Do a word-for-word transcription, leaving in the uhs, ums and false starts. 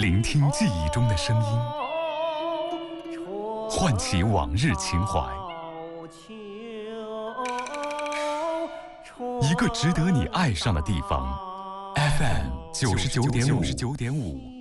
聆听记忆中的声音，唤起往日情怀。一个值得你爱上的地方 ，F M 九十九点五。